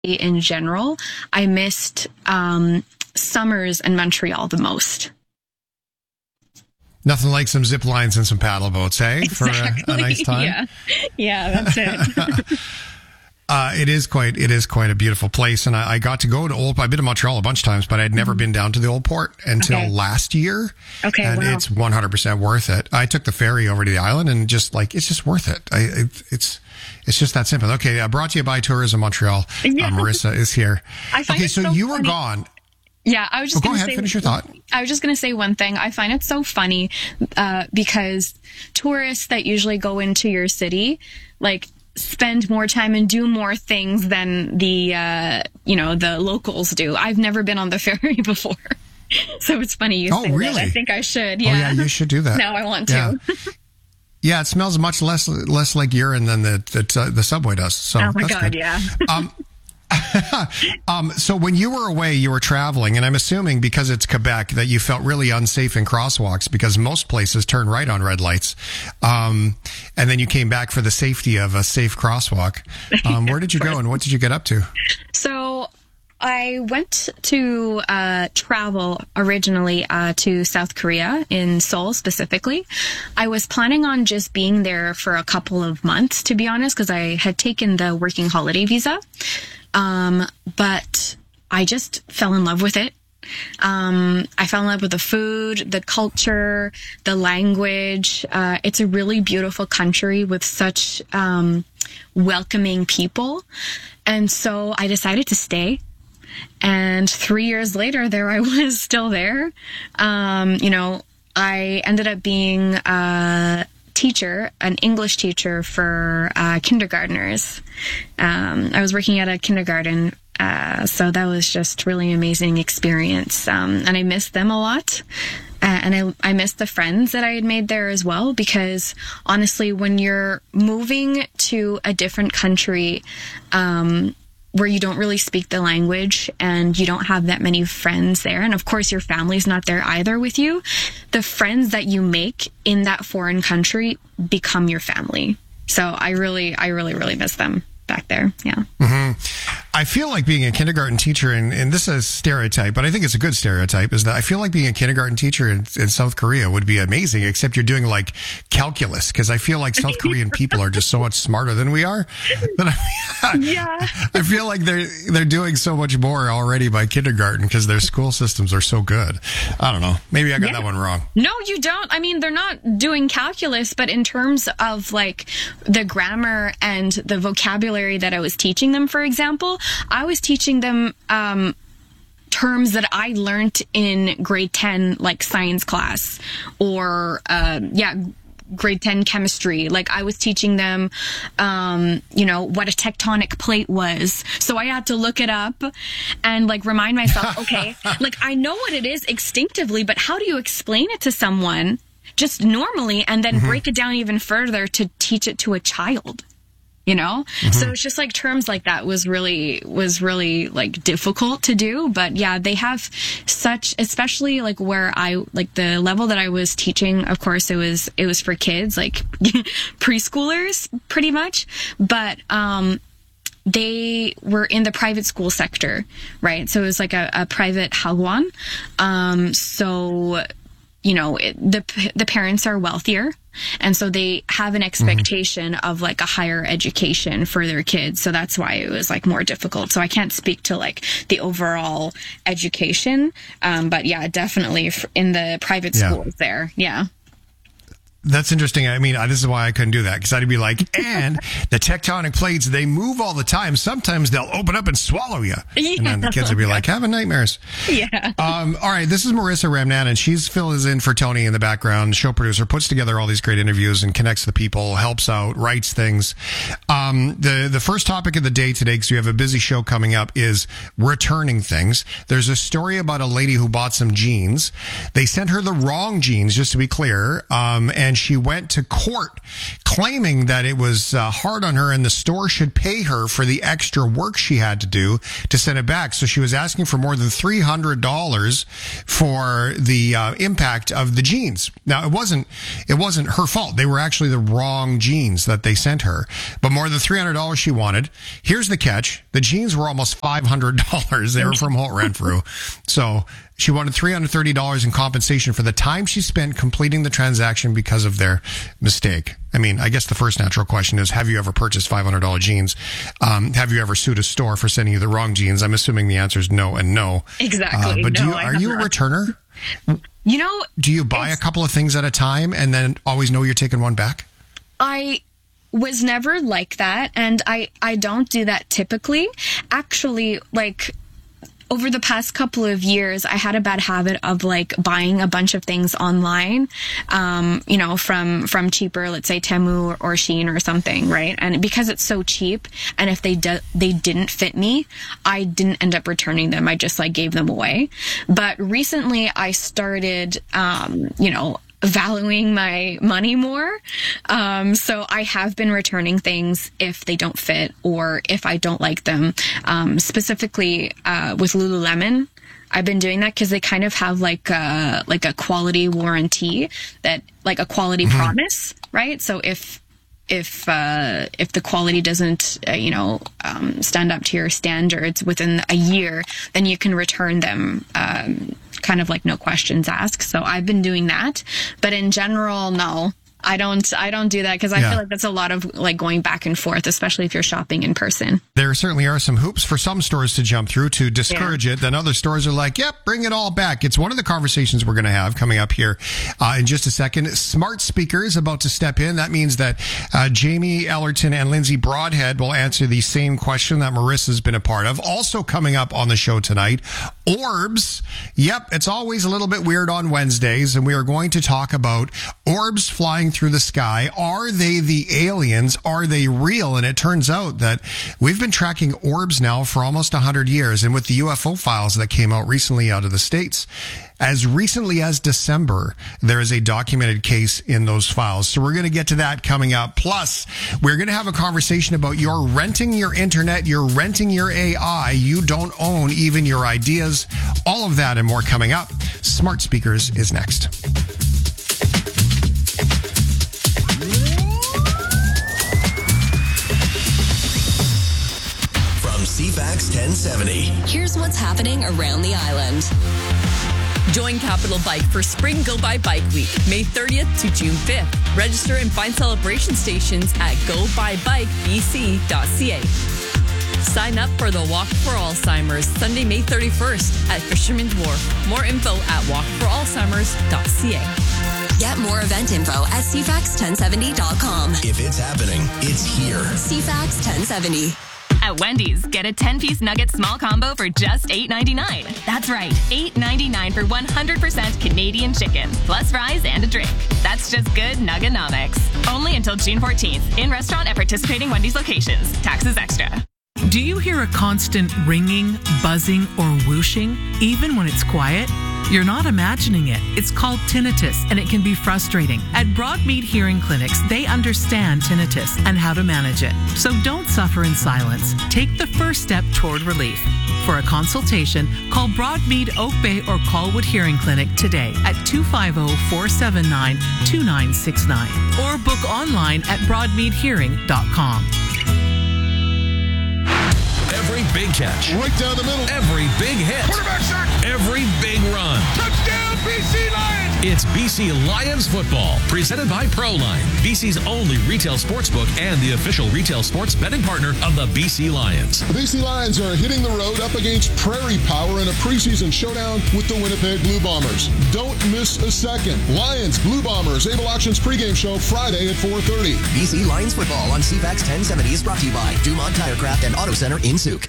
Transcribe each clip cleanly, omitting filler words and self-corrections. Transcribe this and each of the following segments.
in general, I missed summers in Montreal the most. Nothing like some zip lines and some paddle boats, hey? Exactly. For a nice time. Yeah, that's it. It is quite a beautiful place. And I got to go to I've been to Montreal a bunch of times, but I'd never been down to the Old Port until last year. Okay. And wow. it's 100% worth it. I took the ferry over to the island and it's just worth it. It's just that simple. Okay. Brought to you by Tourism Montreal. Marissa is here. Okay. So you were gone. Yeah, I was just go ahead, finish your thought. I was just going to say one thing. I find it so funny because tourists that usually go into your city, like, spend more time and do more things than the locals do. I've never been on the ferry before. So it's funny you say really? that. I think I should. Yeah. Oh, yeah, you should do that. Now I want to. Yeah, it smells much less like urine than the subway does. So oh my that's God, good. yeah. So when you were away, you were traveling, and I'm assuming because it's Quebec that you felt really unsafe in crosswalks because most places turn right on red lights. And then you came back for the safety of a safe crosswalk. Where did you go and what did you get up to? So I went to travel originally to South Korea, in Seoul specifically. I was planning on just being there for a couple of months, to be honest, because I had taken the working holiday visa. But I just fell in love with it. I fell in love with the food, the culture, the language. It's a really beautiful country with such welcoming people. And so I decided to stay. And 3 years later, there I was still there. I ended up being an English teacher for kindergartners. I was working at a kindergarten, so that was just really amazing experience. And I missed them a lot. And I missed the friends that I had made there as well, because honestly, when you're moving to a different country, where you don't really speak the language and you don't have that many friends there, and of course your family's not there either with you, the friends that you make in that foreign country become your family. So I really miss them back there. Yeah. Mm-hmm. I feel like being a kindergarten teacher, and this is a stereotype, but I think it's a good stereotype, is that I feel like being a kindergarten teacher in South Korea would be amazing, except you're doing like calculus, because I feel like South Korean people are just so much smarter than we are. I feel like they're doing so much more already by kindergarten because their school systems are so good. I don't know. Maybe I got that one wrong. No, you don't. I mean, they're not doing calculus, but in terms of like the grammar and the vocabulary that I was teaching them, for example, I was teaching them terms that I learned in grade 10, like science class, or grade 10 chemistry. Like I was teaching them, what a tectonic plate was. So I had to look it up and like remind myself, okay, like I know what it is instinctively, but how do you explain it to someone just normally and then break it down even further to teach it to a child? So it's just like terms like that was really like difficult to do. But yeah, they have such, especially like where the level that I was teaching, of course it was for kids, like preschoolers pretty much. But, they were in the private school sector, right? So it was like a private hagwon. The parents are wealthier, and so they have an expectation of like a higher education for their kids. So that's why it was like more difficult. So I can't speak to like the overall education. But yeah, definitely in the private schools there. Yeah. That's interesting. I mean, this is why I couldn't do that, because I'd be like, and the tectonic plates, they move all the time. Sometimes they'll open up and swallow you. Yeah. And then the kids would be like, having nightmares. Yeah. All right. This is Marissa Ramnan, and she's fills in for Tony in the background, show producer, puts together all these great interviews and connects the people, helps out, writes things. The first topic of the day today, because we have a busy show coming up, is returning things. There's a story about a lady who bought some jeans. They sent her the wrong jeans, just to be clear. And and she went to court claiming that it was hard on her and the store should pay her for the extra work she had to do to send it back. So she was asking for more than $300 for the impact of the jeans. Now, it wasn't her fault. They were actually the wrong jeans that they sent her, but more than $300 she wanted. Here's the catch. The jeans were almost $500. They were from Holt Renfrew. So she wanted $330 in compensation for the time she spent completing the transaction because of their mistake. I mean, I guess the first natural question is, have you ever purchased $500 jeans? Have you ever sued a store for sending you the wrong jeans? I'm assuming the answer is no and no. Exactly. But are you a returner? You know, do you buy a couple of things at a time and then always know you're taking one back? I was never like that, and I don't do that typically. Actually, like, over the past couple of years, I had a bad habit of like buying a bunch of things online, you know, from cheaper, let's say Temu or Shein or something, right? And because it's so cheap, and if they didn't fit me, I didn't end up returning them. I just like gave them away. But recently I started, you know, valuing my money more. So I have been returning things if they don't fit or if I don't like them. Specifically, with Lululemon, I've been doing that because they kind of have like a quality warranty, that like a quality promise, right? So if the quality doesn't, stand up to your standards within a year, then you can return them, kind of like no questions asked. So I've been doing that, but in general, no. I don't do that because I feel like that's a lot of like going back and forth, especially if you're shopping in person. There certainly are some hoops for some stores to jump through to discourage it. Then other stores are like, yep, bring it all back. It's one of the conversations we're going to have coming up here in just a second. Smart speakers about to step in. That means that Jamie Ellerton and Lindsay Broadhead will answer the same question that Marissa's been a part of. Also coming up on the show tonight, orbs. Yep, it's always a little bit weird on Wednesdays, and we are going to talk about orbs flying through the sky. Are they the aliens? Are they real? And it turns out that we've been tracking orbs now for almost 100 years. And with the UFO files that came out recently out of the States, as recently as December, there is a documented case in those files. So we're going to get to that coming up. Plus, we're going to have a conversation about you're renting your internet, you're renting your AI, you don't own even your ideas. All of that and more coming up. Smart Speakers is next. CFAX 1070. Here's what's happening around the island. Join Capital Bike for Spring Go By Bike Week, May 30th to June 5th. Register and find celebration stations at gobybikebc.ca. Sign up for the Walk for Alzheimer's Sunday, May 31st at Fisherman's Wharf. More info at walkforalzheimers.ca. Get more event info at cfax1070.com. If it's happening, it's here. CFAX 1070. At Wendy's, get a 10-piece nugget small combo for just $8.99. That's right, $8.99 for 100% Canadian chicken, plus fries and a drink. That's just good nuggenomics. Only until June 14th, in restaurant at participating Wendy's locations. Taxes extra. Do you hear a constant ringing, buzzing, or whooshing, even when it's quiet? You're not imagining it. It's called tinnitus, and it can be frustrating. At Broadmead Hearing Clinics, they understand tinnitus and how to manage it. So don't suffer in silence. Take the first step toward relief. For a consultation, call Broadmead Oak Bay or Colwood Hearing Clinic today at 250-479-2969 or book online at broadmeadhearing.com. Every big catch. Right down the middle. Every big hit. Quarterback sack. Every big run. Touchdown, BC Lions. It's BC Lions football, presented by ProLine, BC's only retail sportsbook and the official retail sports betting partner of the BC Lions. The BC Lions are hitting the road up against Prairie Power in a preseason showdown with the Winnipeg Blue Bombers. Don't miss a second. Lions, Blue Bombers, Able Auctions pregame show Friday at 4:30. BC Lions football on CFAX 1070 is brought to you by Dumont Tirecraft and Auto Center in Souk.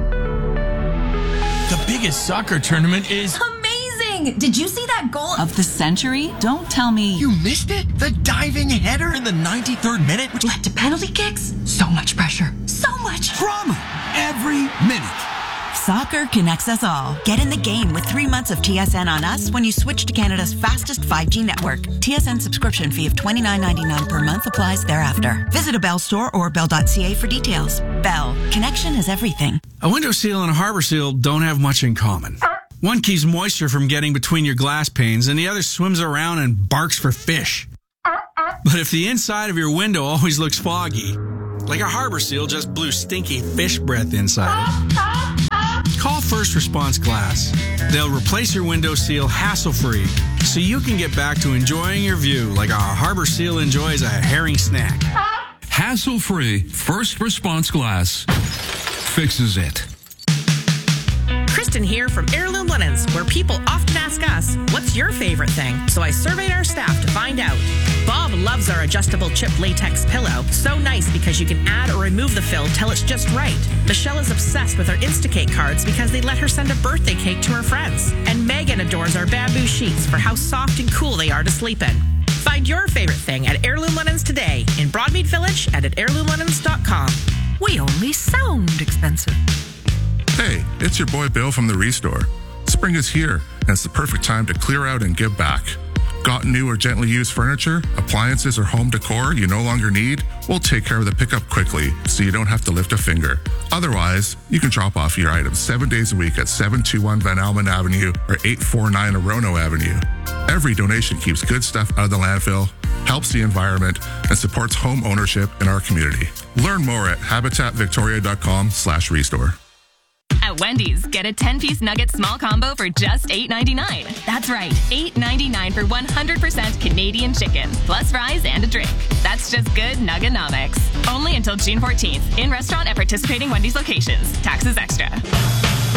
The biggest soccer tournament is amazing! Did you see that goal of the century? Don't tell me you missed it. The diving header in the 93rd minute, which led to penalty kicks. So much pressure. So much drama every minute. Soccer connects us all. Get in the game with 3 months of TSN on us when you switch to Canada's fastest 5G network. TSN subscription fee of $29.99 per month applies thereafter. Visit a Bell store or bell.ca for details. Bell. Connection is everything. A window seal and a harbor seal don't have much in common. One keeps moisture from getting between your glass panes, and the other swims around and barks for fish. But if the inside of your window always looks foggy, like a harbor seal just blew stinky fish breath inside it, call First Response Glass. They'll replace your window seal hassle-free so you can get back to enjoying your view like a harbor seal enjoys a herring snack. Hassle-free First Response Glass fixes it. Kristen here from Heirloom Linens, where people often ask us, what's your favorite thing? So I surveyed our staff to find out. Bob loves our adjustable chip latex pillow. So nice because you can add or remove the fill till it's just right. Michelle is obsessed with our Instacake cards because they let her send a birthday cake to her friends. And Megan adores our bamboo sheets for how soft and cool they are to sleep in. Find your favorite thing at Heirloom Linens today in Broadmead Village and at heirloomlinens.com. We only sound expensive. Hey, it's your boy Bill from the Restore. Spring is here, and it's the perfect time to clear out and give back. Got new or gently used furniture, appliances, or home decor you no longer need? We'll take care of the pickup quickly so you don't have to lift a finger. Otherwise, you can drop off your items 7 days a week at 721 Van Almen Avenue or 849 Orono Avenue. Every donation keeps good stuff out of the landfill, helps the environment, and supports home ownership in our community. Learn more at habitatvictoria.com/restore. At Wendy's, get a 10-piece nugget small combo for just $8.99. That's right, $8.99 for 100% Canadian chicken, plus fries and a drink. That's just good Nugganomics. Only until June 14th. In restaurant at participating Wendy's locations. Taxes extra.